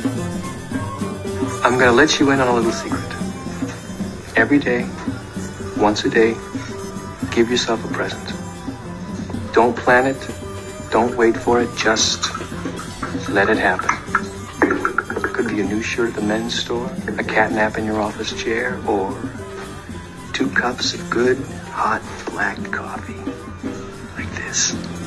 I'm gonna let you in on a little secret. Every day, once a day, give yourself a present. Don't plan it. Don't wait for it. Just let it happen. Could be a new shirt at the men's store, a cat nap in your office chair, or 2 cups of good, hot, black coffee. Like this.